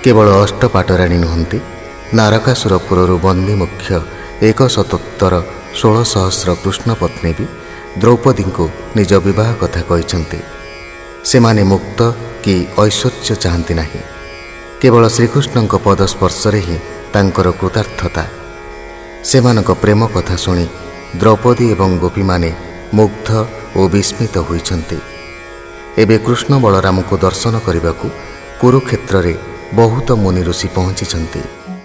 केवल अष्टपाटराणी नुहंती, नारकासुरपुरु बंदी मुख्य 177,16,000 कृष्ण पत्नी भी द्रौपदी को निज विवाह कथा कहते। सेमाने मुक्त कि ऐश्वर्य चाहती नहीं, केवल श्रीकृष्ण पदस्पर्शरे ही तांकर कृतार्थता। सेमानक प्रेम कथा शुणी द्रौपदी एवं गोपी माने मुग्ध और विस्मित होइछन्ति। एबे कृष्ण बलराम को दर्शन करने को कुरुक्षेत्र रे बहुत मुनि ऋषि पहुंची।